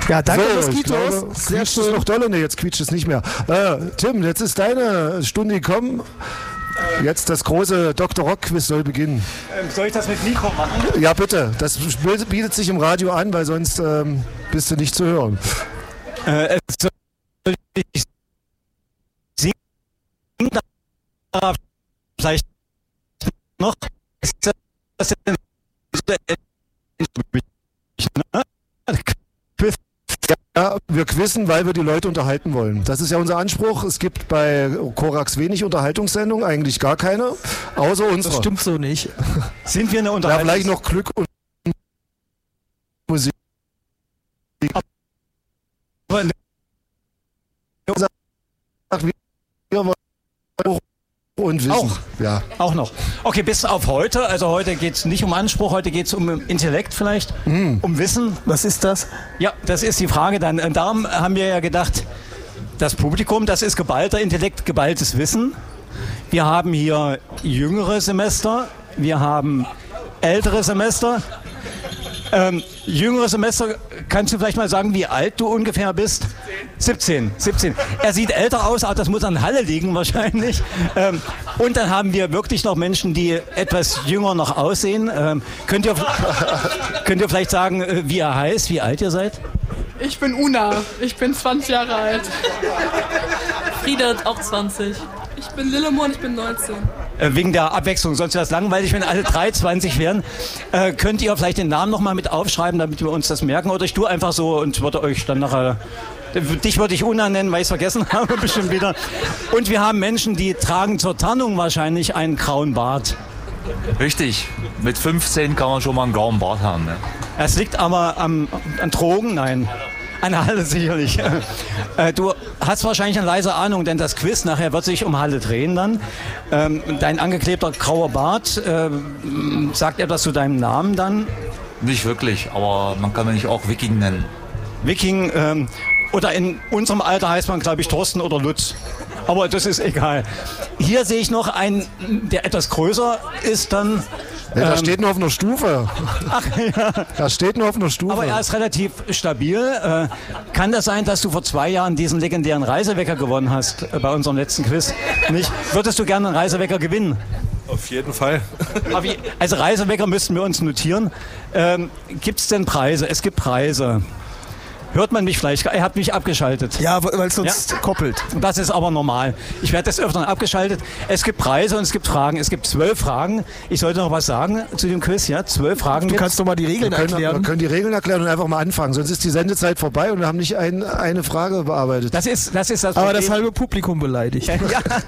Ja, danke, so, Moskitos. Sehr quietscht es noch dolle? Ne, jetzt quietscht es nicht mehr. Tim, jetzt ist deine Stunde gekommen. Jetzt das große Dr. Rock-Quiz soll beginnen. Soll ich das mit Mikro machen? Ja, bitte. Das bietet sich im Radio an, weil sonst bist du nicht zu hören. Soll ich singen? Vielleicht noch? Ist das denn Ja, wir quizzen, weil wir die Leute unterhalten wollen. Das ist ja unser Anspruch. Es gibt bei Korax wenig Unterhaltungssendungen, eigentlich gar keine, außer unsere. Das stimmt so nicht. Sind wir eine Ja, Unterhaltung? vielleicht noch Glück und Musik. Und Wissen. Auch. Ja. Auch noch. Okay, bis auf heute. Also heute geht es nicht um Anspruch, heute geht es um Intellekt vielleicht, um Wissen. Was ist das? Ja, das ist die Frage dann. Und darum haben wir ja gedacht, das Publikum, das ist geballter Intellekt, geballtes Wissen. Wir haben hier jüngere Semester, wir haben ältere Semester. Jüngere Semester, kannst du vielleicht mal sagen, wie alt du ungefähr bist? 17. Er sieht älter aus, aber das muss an Halle liegen wahrscheinlich. Und dann haben wir wirklich noch Menschen, die etwas jünger noch aussehen. Könnt ihr vielleicht sagen, wie er heißt, wie alt ihr seid? Ich bin Una, ich bin 20 Jahre alt. Frieda, auch 20. Ich bin Lillemon, ich bin 19. Wegen der Abwechslung, sonst wäre es langweilig, wenn alle 23 wären. Könnt ihr vielleicht den Namen nochmal mit aufschreiben, damit wir uns das merken? Oder ich tue einfach so und würde euch dann nachher... Dich würde ich Una nennen, weil ich es vergessen habe, bestimmt wieder. Und wir haben Menschen, die tragen zur Tarnung wahrscheinlich einen grauen Bart. Richtig. Mit 15 kann man schon mal einen grauen Bart haben. Ne? Es liegt aber an Drogen? Nein. An Halle sicherlich. Du hast wahrscheinlich eine leise Ahnung, denn das Quiz nachher wird sich um Halle drehen dann. Dein angeklebter grauer Bart sagt etwas zu deinem Namen dann? Nicht wirklich, aber man kann mich auch Viking nennen. Viking, oder in unserem Alter heißt man, glaube ich, Thorsten oder Lutz. Aber das ist egal. Hier sehe ich noch einen, der etwas größer ist dann. Ja, da steht nur auf einer Stufe. Ach ja. Da steht nur auf einer Stufe. Aber er ist relativ stabil. Kann das sein, dass du vor 2 Jahren diesen legendären Reisewecker gewonnen hast bei unserem letzten Quiz? Nicht? Würdest du gerne einen Reisewecker gewinnen? Auf jeden Fall. Also Reisewecker müssten wir uns notieren. Gibt es denn Preise? Es gibt Preise. Hört man mich vielleicht? Er hat mich abgeschaltet. Ja, weil es sonst koppelt. Das ist aber normal. Ich werde des Öfteren abgeschaltet. Es gibt Preise und es gibt Fragen. Es gibt 12 Fragen. Ich sollte noch was sagen zu dem Quiz, ja? 12 Fragen. Du kannst doch mal die Regeln erklären. Wir können die Regeln erklären und einfach mal anfangen. Sonst ist die Sendezeit vorbei und wir haben nicht eine Frage bearbeitet. Das ist das Problem. Aber das halbe Publikum beleidigt. Ja.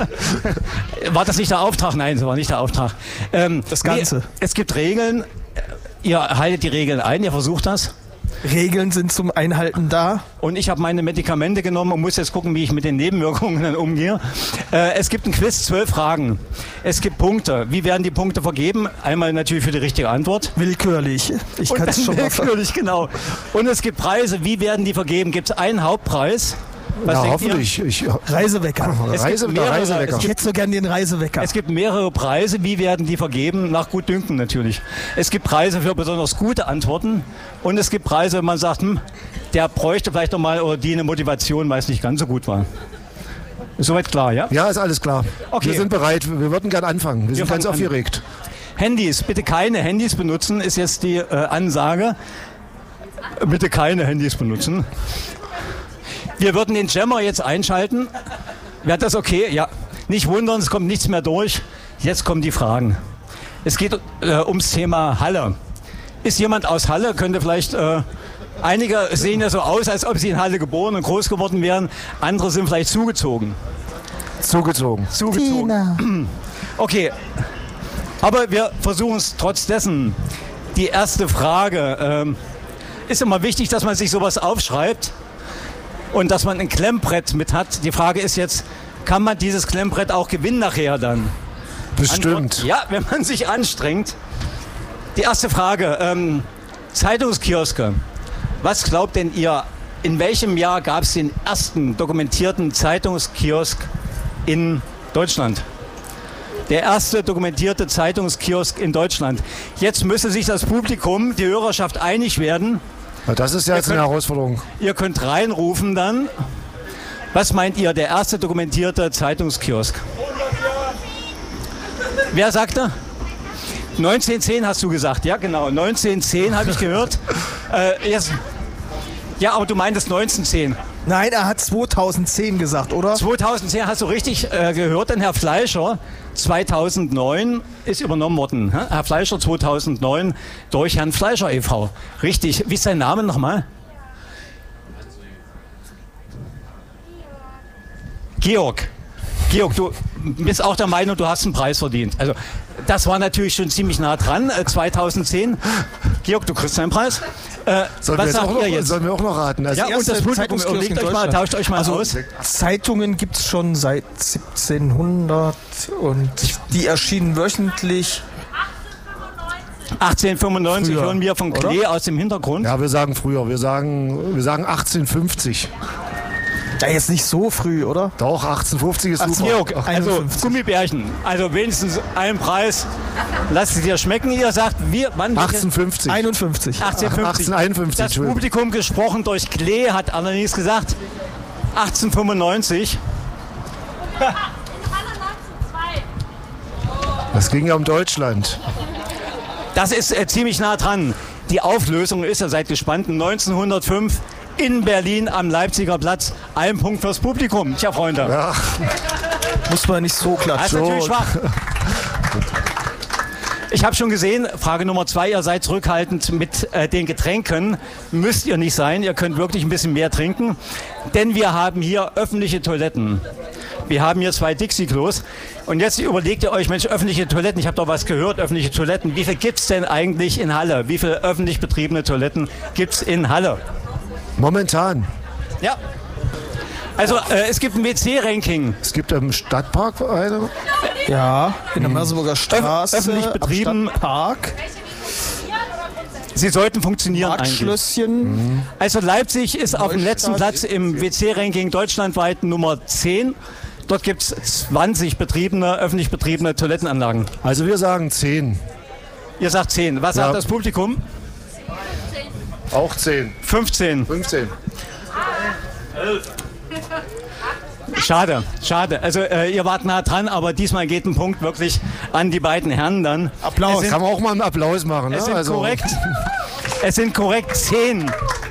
War das nicht der Auftrag? Nein, so war nicht der Auftrag. Das Ganze. Nee, es gibt Regeln. Ihr haltet die Regeln ein. Ihr versucht das. Regeln sind zum Einhalten da. Und ich habe meine Medikamente genommen und muss jetzt gucken, wie ich mit den Nebenwirkungen dann umgehe. Es gibt ein Quiz, 12 Fragen. Es gibt Punkte. Wie werden die Punkte vergeben? Einmal natürlich für die richtige Antwort. Willkürlich. Ich kann es schon mal willkürlich, genau. Und es gibt Preise. Wie werden die vergeben? Gibt es einen Hauptpreis? Was hoffentlich. Reisewecker. Reisewecker. Ich hätte so gern den Reisewecker. Es gibt mehrere Preise. Wie werden die vergeben? Nach Gutdünken natürlich. Es gibt Preise für besonders gute Antworten. Und es gibt Preise, wenn man sagt, der bräuchte vielleicht nochmal oder die eine Motivation, weil es nicht ganz so gut war. Ist soweit klar, ja? Ja, ist alles klar. Okay. Wir sind bereit. Wir würden gern anfangen. Wir sind ganz aufgeregt. Handys. Bitte keine Handys benutzen, ist jetzt die Ansage. Bitte keine Handys benutzen. Wir würden den Jammer jetzt einschalten. Wäre das okay? Ja. Nicht wundern, es kommt nichts mehr durch. Jetzt kommen die Fragen. Es geht ums Thema Halle. Ist jemand aus Halle? Könnte vielleicht... einige sehen ja so aus, als ob sie in Halle geboren und groß geworden wären. Andere sind vielleicht zugezogen. Zugezogen. Tina. Okay. Aber wir versuchen es trotz dessen. Die erste Frage. Ist immer wichtig, dass man sich sowas aufschreibt. Und dass man ein Klemmbrett mit hat. Die Frage ist jetzt, kann man dieses Klemmbrett auch gewinnen nachher dann? Bestimmt. Antwort, ja, wenn man sich anstrengt. Die erste Frage, Zeitungskioske. Was glaubt denn ihr, in welchem Jahr gab es den ersten dokumentierten Zeitungskiosk in Deutschland? Der erste dokumentierte Zeitungskiosk in Deutschland. Jetzt müsste sich das Publikum, die Hörerschaft einig werden. Ja, das ist ja jetzt eine Herausforderung. Ihr könnt reinrufen dann. Was meint ihr, der erste dokumentierte Zeitungskiosk? Wer sagte? 1910 hast du gesagt, ja genau, 1910 habe ich gehört. Ja, aber du meintest 1910. Nein, er hat 2010 gesagt, oder? 2010 hast du richtig gehört, denn Herr Fleischer 2009 ist übernommen worden. Herr Fleischer 2009 durch Herrn Fleischer e.V. Richtig. Wie ist sein Name nochmal? Georg. Georg, du bist auch der Meinung, du hast einen Preis verdient. Also das war natürlich schon ziemlich nah dran, 2010. Georg, du kriegst einen Preis. Was sagt ihr jetzt? Sollen wir auch noch raten? Also Ja, und das Publikum überlegt euch mal, tauscht euch mal aus. Zeitungen gibt es schon seit 1700 und die erschienen wöchentlich. 1895 Früher, hören wir von Klee aus dem Hintergrund. Ja, wir sagen früher. Wir sagen 1850. Ja, jetzt nicht so früh, oder? Doch, 1850 ist super. Georg, also 51. Gummibärchen, also wenigstens einen Preis. Lasst es dir schmecken. Ihr sagt, wann? 1850. 51. 1850. 1851, Das Entschuldigung. Publikum, gesprochen durch Klee, hat allerdings gesagt 1895. Das ging ja um Deutschland. Das ist ziemlich nah dran. Die Auflösung ist, ihr seid gespannt, 1905 in Berlin am Leipziger Platz. Ein Punkt fürs Publikum. Tja, Freunde. Ja. Muss man nicht so Das ist klatschen. natürlich schwach. Ich habe schon gesehen, Frage Nummer 2, ihr seid zurückhaltend mit den Getränken. Müsst ihr nicht sein, ihr könnt wirklich ein bisschen mehr trinken. Denn wir haben hier öffentliche Toiletten. Wir haben hier 2 Dixie-Klos. Und jetzt überlegt ihr euch, Mensch, öffentliche Toiletten, ich habe doch was gehört, öffentliche Toiletten. Wie viel gibt es denn eigentlich in Halle? Wie viele öffentlich betriebene Toiletten gibt es in Halle? Momentan. Ja. Also es gibt ein WC-Ranking. Es gibt im Stadtpark eine. Ja, in der Merseburger Straße. öffentlich betrieben. Am Stadtpark. Sie sollten funktionieren eigentlich. Marktschlösschen. Also Leipzig ist auf dem letzten Platz im WC-Ranking deutschlandweit Nummer 10. Dort gibt es 20 öffentlich betriebene Toilettenanlagen. Also wir sagen 10. Ihr sagt 10. Was Ja. sagt das Publikum? Auch 10. 15. 15. Schade, schade. Also ihr wart nah dran, aber diesmal geht ein Punkt wirklich an die beiden Herren dann. Applaus. Es Kann man auch mal einen Applaus machen. Ne? Es sind korrekt 10.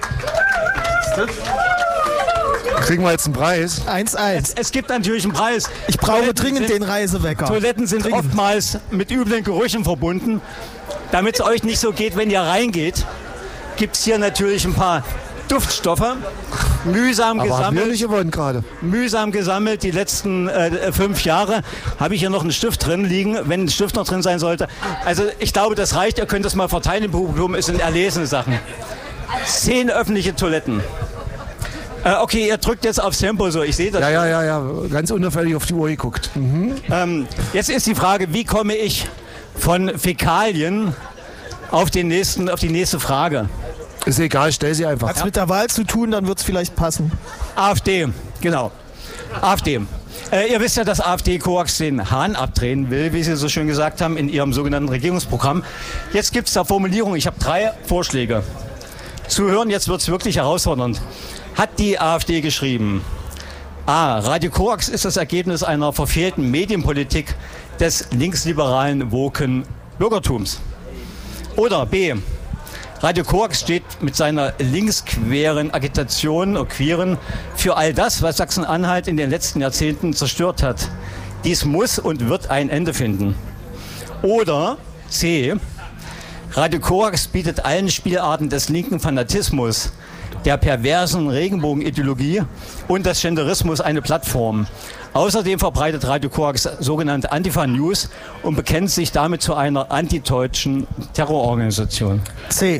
Kriegen wir jetzt einen Preis. 1-1. Es gibt natürlich einen Preis. Ich brauche Toiletten dringend sind- den Reisewecker. Toiletten sind oftmals mit üblen Gerüchen verbunden. Damit es euch nicht so geht, wenn ihr reingeht, gibt es hier natürlich ein paar Duftstoffe. Mühsam Aber haben wir gesammelt. nicht gewonnen gerade. Mühsam gesammelt, die letzten 5 Jahre. Habe ich hier noch einen Stift drin liegen, wenn ein Stift noch drin sein sollte. Also ich glaube, das reicht. Ihr könnt das mal verteilen im Publikum. Es sind erlesene Sachen. 10 öffentliche Toiletten. Okay, ihr drückt jetzt aufs Tempo so. Ich sehe das. Ja. Ganz unauffällig auf die Uhr geguckt. Jetzt ist die Frage, wie komme ich von Fäkalien auf die nächste Frage? Ist egal, stell sie einfach. Hat's mit der Wahl zu tun, dann wird es vielleicht passen. AfD, genau. AfD. Ihr wisst ja, dass AfD Koax den Hahn abdrehen will, wie Sie so schön gesagt haben, in Ihrem sogenannten Regierungsprogramm. Jetzt gibt es da Formulierungen. Ich habe 3 Vorschläge. Zuhören, jetzt wird es wirklich herausfordernd. Hat die AfD geschrieben: A. Radio Koax ist das Ergebnis einer verfehlten Medienpolitik des linksliberalen woken Bürgertums. Oder B. Radio Koax steht mit seiner linksqueren Agitation und Queeren für all das, was Sachsen-Anhalt in den letzten Jahrzehnten zerstört hat. Dies muss und wird ein Ende finden. Oder C. Radio Koax bietet allen Spielarten des linken Fanatismus, der perversen Regenbogenideologie und des Genderismus eine Plattform. Außerdem verbreitet Radio Koax sogenannte Antifa-News und bekennt sich damit zu einer antideutschen Terrororganisation. C.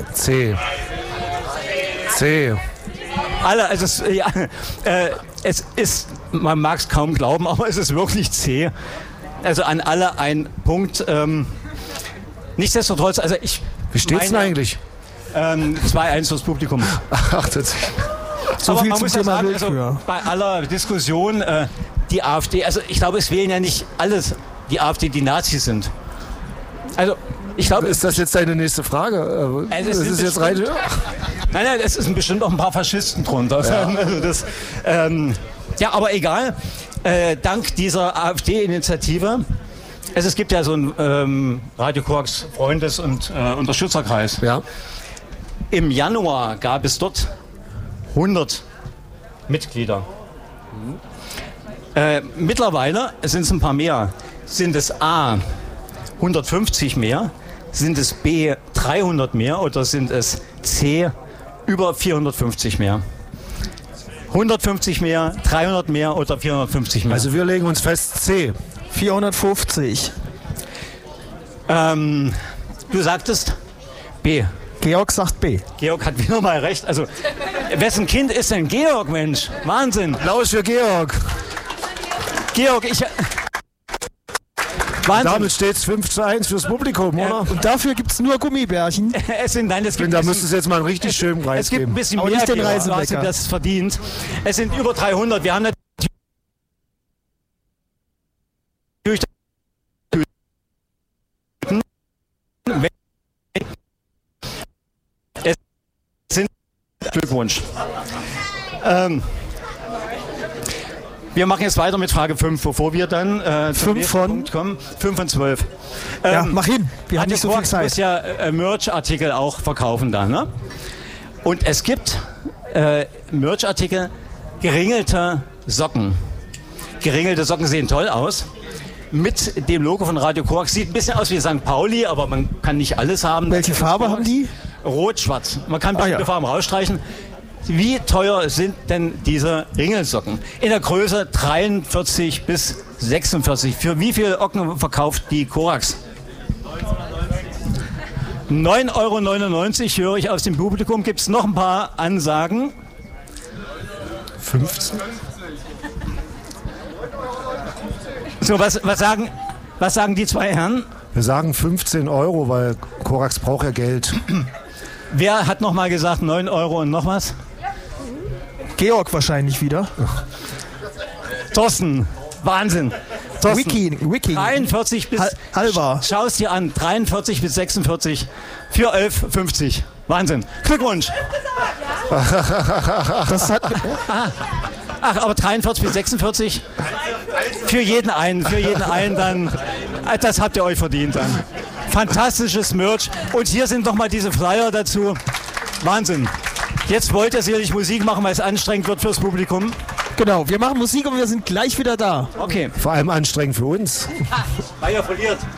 Alle, also es ist, man mag es kaum glauben, aber es ist wirklich C. Also an alle ein Punkt. Nichtsdestotrotz, also ich. Wie steht's denn eigentlich? 2-1 fürs Publikum. Ach, das So Aber viel man zum muss ja Thema sagen, Willkür. also bei aller Diskussion, die AfD, also ich glaube, es wählen ja nicht alles die AfD, die Nazis sind. Also ich glaube, Ist das jetzt deine nächste Frage? es Das sind ist jetzt rein. Nein, es sind bestimmt auch ein paar Faschisten drunter. Ja, also das, ja, aber egal. Dank dieser AfD-Initiative, es gibt ja so einen Radio Korax Freundes- und Unterstützerkreis. Ja. Im Januar gab es dort 100 Mitglieder. Mittlerweile sind es ein paar mehr. Sind es A, 150 mehr? Sind es B, 300 mehr? Oder sind es C, über 450 mehr? 150 mehr, 300 mehr oder 450 mehr? Also wir legen uns fest C. 450. Du sagtest B. Georg sagt B. Georg hat wieder mal recht. Also, wessen Kind ist denn Georg, Mensch? Wahnsinn. Applaus für Georg. Georg, Wahnsinn. Damit steht es 5:1 fürs Publikum, oder? Und dafür gibt es nur Gummibärchen. Es sind, nein, es gibt Da müsste es jetzt mal einen richtig schönen Preis es gibt ein geben. bisschen Aber mehr, nicht den Georg. Du hast Reisenwecker. dir das verdient. Es sind über 300. Wir haben natürlich es sind Glückwunsch. Wir machen jetzt weiter mit Frage 5, bevor wir dann zum 5 nächsten von? Punkt kommen. 5 von 12. Ja, mach hin. Wir haben Radio nicht so viel Korax muss Zeit. ja Merch-Artikel auch verkaufen da, ne? Und es gibt Merch-Artikel, geringelte Socken. Geringelte Socken sehen toll aus. Mit dem Logo von Radio Korax. Sieht ein bisschen aus wie St. Pauli, aber man kann nicht alles haben. Welche Farbe haben die? Rot-schwarz. Man kann bestimmte ja. Farben rausstreichen. Wie teuer sind denn diese Ringelsocken? In der Größe 43 bis 46. Für wie viele Socken verkauft die Korax? 9,99 € höre ich aus dem Publikum. Gibt es noch ein paar Ansagen? 15? So, was sagen die zwei Herren? Wir sagen 15 €, weil Korax braucht ja Geld. Wer hat noch mal gesagt 9 € und noch was? Georg wahrscheinlich wieder. Thorsten, Wahnsinn. Thorsten, Wiki. 43 bis... Halber. Schau es dir an, 43 bis 46 für 11,50. Wahnsinn. Glückwunsch. Das hat, Ach, aber 43 bis 46 für jeden einen dann. Das habt ihr euch verdient dann. Fantastisches Merch. Und hier sind nochmal diese Flyer dazu. Wahnsinn. Jetzt wollt ihr sicherlich Musik machen, weil es anstrengend wird fürs Publikum. genau, wir machen Musik und wir sind gleich wieder da. Okay. Vor allem anstrengend für uns. Weil ihr verliert.